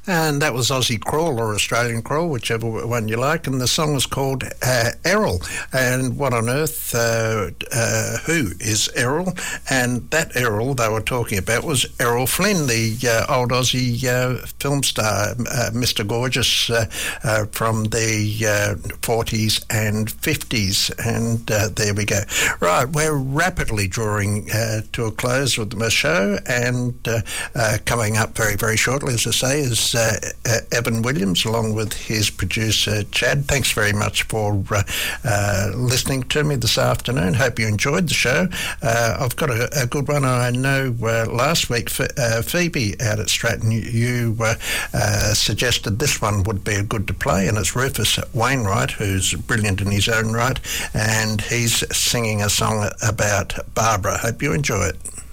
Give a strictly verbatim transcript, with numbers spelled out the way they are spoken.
And that was Aussie Crawl or Australian Crawl, whichever one you like. And the song was called uh, Errol. And what on earth, uh, uh, who is Errol? And that Errol they were talking about was Errol Flynn, the uh, old Aussie uh, film star, uh, Mister Gorgeous uh, uh, from the uh, forties and fifties. And uh, there we go. Right, we're rapidly drawing uh, to a close with the show. And uh, uh, coming up very, very shortly, as I say, is uh, uh, Evan Williams, along with his producer, Chad. Thanks very much for uh, uh, listening to me this afternoon. Hope you enjoyed the show. Uh, I've got a, a good one. I know uh, last week, uh, Phoebe out at Stratton, you, you uh, uh, suggested this one would be good to play, and it's Rufus Wainwright, who's brilliant in his own right, and he's singing a song about Barbara. Hope you enjoy it.